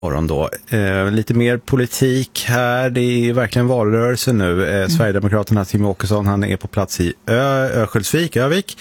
morgon då. Lite mer politik här. Det är verkligen valrörelse nu. Sverigedemokraterna Jimmie Åkesson, han är på plats i Örnsköldsvik, Övik.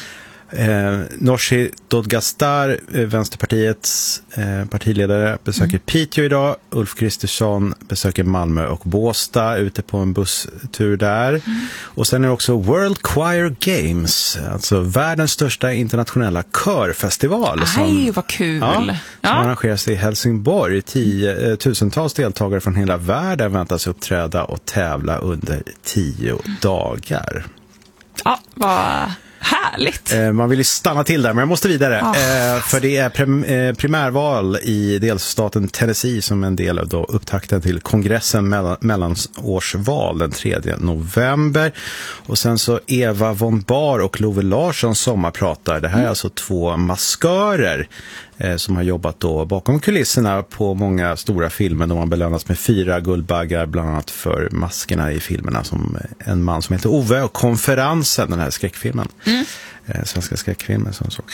Nooshi Dadgostar, Vänsterpartiets partiledare, besöker Piteå idag. Ulf Kristersson besöker Malmö och Båstad, ute på en busstur där. Och sen är det också World Choir Games, alltså världens största internationella körfestival. Aj, vad kul! Som arrangeras i Helsingborg. Tusentals deltagare från hela världen väntas uppträda och tävla under 10 dagar. Ja, vad härligt. Man vill ju stanna till där, men jag måste vidare. För det är primärval i delstaten Tennessee som en del av då upptakten till kongressen mellanårsval den 3 november. Och sen så Eva von Bar och Love Larsson sommarpratar. Det här är alltså 2 maskörer som har jobbat då bakom kulisserna på många stora filmer. De har belönats med 4 guldbaggar, bland annat för maskerna i filmerna, som En man som heter Ove och Konferensen, den här skräckfilmen. Svenska skräckfilmen som så.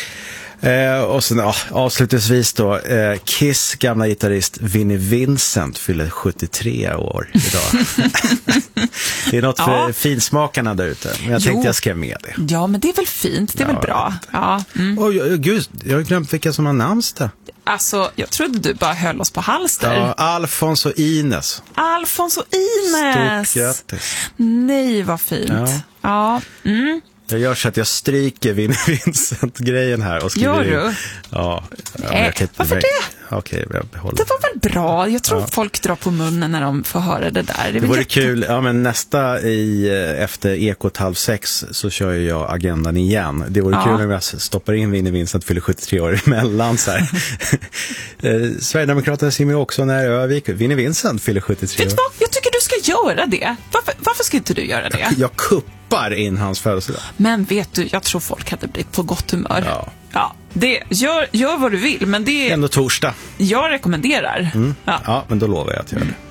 Och sen avslutningsvis då Kiss gamla gitarrist Vinnie Vincent fyller 73 år idag. Det är något för finsmakarna där ute. Men jag tänkte jag skrev med det. Ja, men det är väl fint. Det är väl bra. Ja. Gud, jag har glömt vilka som har namnsdag. Alltså, jag trodde du bara höll oss på halster. Ja, Alfons och Ines. Alfons och Ines. Stort grattis. Nej, vad fint. Ja. Jag gör så att jag stryker Vinnie Vincent-grejen här och skriver Gör du? Ja. Varför det? Okej, jag behåller det. var väl bra. Jag tror folk drar på munnen när de får höra det där. Det vore kul. Ja, men efter Ekot 5:30 så kör jag agendan igen. Det vore kul om jag stoppar in Vinnie Vincent fyller 73 år emellan så här. Sverigedemokraterna Jimmie Åkesson är Övik. Vinnie Vincent fyller 73 år. Vet du vad? Jag tycker du ska göra det. Varför ska inte du göra det? Jag kuppar in hans födelsedag. Men vet du, jag tror folk hade blivit på gott humör. Ja, det, gör vad du vill, men det är ändå torsdag. Jag rekommenderar. Ja, men då lovar jag att göra det.